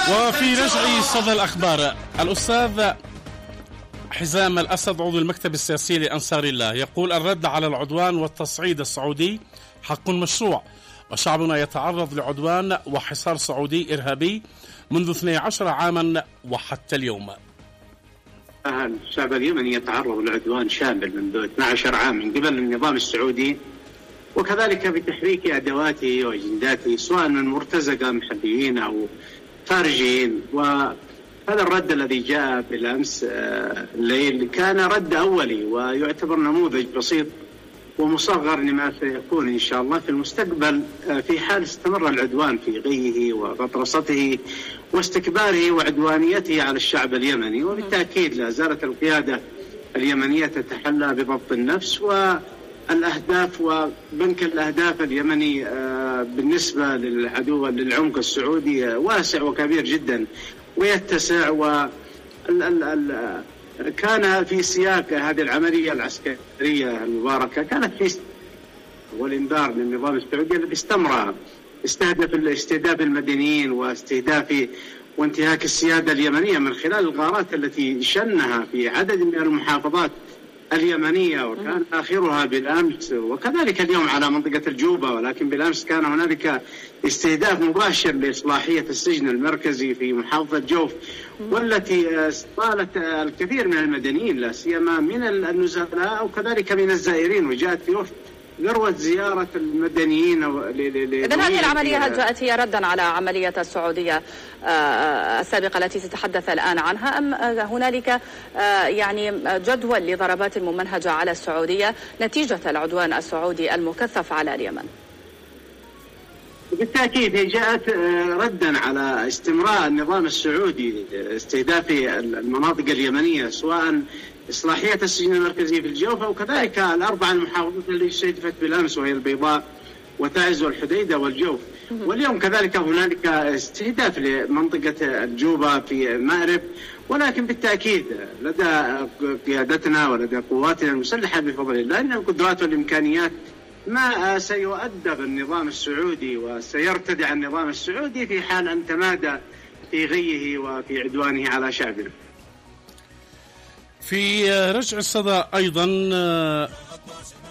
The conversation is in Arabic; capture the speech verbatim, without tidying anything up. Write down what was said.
وفي رجع صدى الأخبار، الأستاذ حزام الأسد عضو المكتب السياسي لأنصار الله يقول: الرد على العدوان والتصعيد السعودي حق مشروع، وشعبنا يتعرض لعدوان وحصار سعودي إرهابي منذ اثني عشر عاما وحتى اليوم. الشعب اليمني يتعرض لعدوان شامل منذ اثني عشر عام من قبل النظام السعودي، وكذلك بتحريك أدواته وأجنداته سواء من مرتزقة محليين أو خارجيين. وهذا الرد الذي جاء بالأمس الليل كان رد أولي ويعتبر نموذج بسيط ومصغر لما سيكون إن شاء الله في المستقبل في حال استمر العدوان في غيه وغطرسته واستكباره وعدوانيته على الشعب اليمني. وبالتأكيد لا زالت القيادة اليمنية تتحلى بضبط النفس والأهداف وبنك الأهداف اليمني بالنسبة للعدو للعمق السعودي واسع وكبير جدا ويتسع. و كان في سياق هذه العملية العسكرية المباركة كانت في والإنذار للنظام السعودي الذي استمر استهدف استهداف المدنيين واستهداف وانتهاك السيادة اليمنية من خلال الغارات التي شنها في عدد من المحافظات اليمنية، وكان آخرها بالأمس وكذلك اليوم على منطقة الجوبة. ولكن بالأمس كان هنالك استهداف مباشر لإصلاحية السجن المركزي في محافظة جوف، والتي استطالت الكثير من المدنيين لا سيما من النزلاء وكذلك من الزائرين، وجاءت في وفد ذروة زيارة المدنيين. إذن هذه العملية هل جاءت هي ردا على عملية السعودية السابقة التي تتحدث الآن عنها، أم هنالك يعني جدول لضربات ممنهجة على السعودية نتيجة العدوان السعودي المكثف على اليمن؟ بالتأكيد هي جاءت ردا على استمرار النظام السعودي استهداف المناطق اليمنية، سواء إصلاحية السجن المركزي في الجوف وكذلك الأربع المحافظات اللي استهدفت بالأمس وهي البيضاء وتعز والحديدة والجوف. واليوم كذلك هنالك استهداف لمنطقة الجوبة في مأرب. ولكن بالتأكيد لدى قيادتنا ولدى قواتنا المسلحة بفضل الله أن القدرات والإمكانيات ما سيؤدب النظام السعودي وسيرتدع النظام السعودي في حال أن تمادى في غيه وفي عدوانه على شعبنا. في رجع الصدى أيضا